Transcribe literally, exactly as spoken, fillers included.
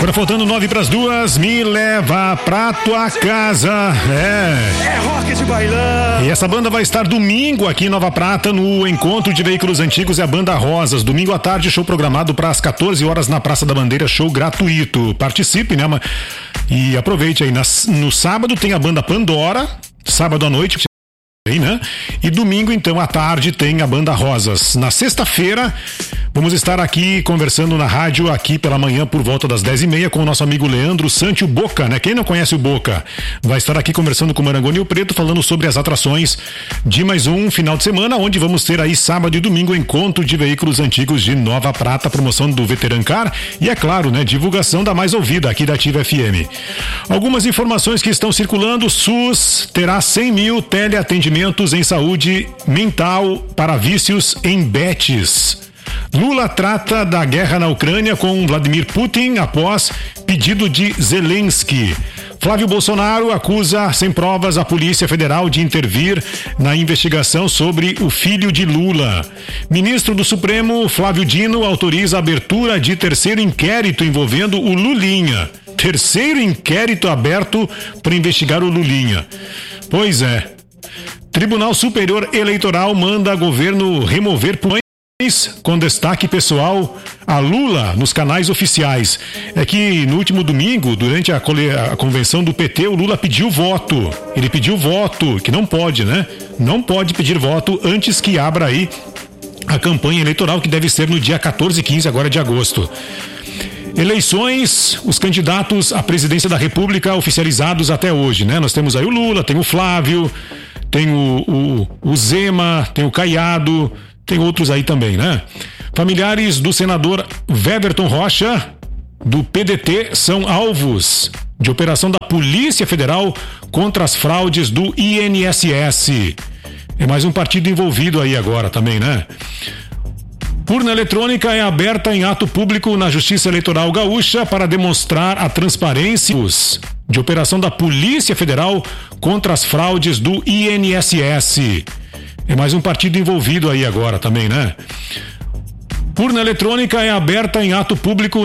Agora faltando nove para as duas, me leva pra tua casa. É. É rock de bailão. E essa banda vai estar domingo aqui em Nova Prata no Encontro de Veículos Antigos e a Banda Rosas. Domingo à tarde, show programado para as quatorze horas na Praça da Bandeira, show gratuito. Participe, né? E aproveite aí. No sábado tem a banda Pandora, sábado à noite. Né? E domingo, então, à tarde, tem a Banda Rosas. Na sexta-feira, vamos estar aqui conversando na rádio, aqui pela manhã, por volta das dez e meia, com o nosso amigo Leandro Sante, o Boca, né? Quem não conhece o Boca, vai estar aqui conversando com o Marangoni e o Preto, falando sobre as atrações de mais um final de semana, onde vamos ter aí sábado e domingo o Encontro de Veículos Antigos de Nova Prata, promoção do Veterancar e, é claro, né, divulgação da mais ouvida aqui da Ativa F M. Algumas informações que estão circulando: SUS terá cem mil teleatendimentos em saúde mental para vícios em Betis. Lula trata da guerra na Ucrânia com Vladimir Putin após pedido de Zelensky. Flávio Bolsonaro acusa sem provas a Polícia Federal de intervir na investigação sobre o filho de Lula. Ministro do Supremo, Flávio Dino, autoriza a abertura de terceiro inquérito envolvendo o Lulinha. Terceiro inquérito aberto para investigar o Lulinha. Pois é. Tribunal Superior Eleitoral manda governo remover punições com destaque pessoal a Lula nos canais oficiais. É que no último domingo, durante a, a convenção do P T, o Lula pediu voto. Ele pediu voto, que não pode, né? Não pode pedir voto antes que abra aí a campanha eleitoral, que deve ser no dia quatorze e quinze agora de agosto. Eleições, os candidatos à presidência da República oficializados até hoje, né? Nós temos aí o Lula, tem o Flávio, tem o, o, o Zema, tem o Caiado, tem outros aí também, né? Familiares do senador Weverton Rocha, do P D T, são alvos de operação da Polícia Federal contra as fraudes do I N S S. É mais um partido envolvido aí agora também, né? Urna eletrônica é aberta em ato público na Justiça Eleitoral Gaúcha para demonstrar a transparência de operação da Polícia Federal contra as fraudes do I N S S. É mais um partido envolvido aí agora também, né? Urna eletrônica é aberta em ato público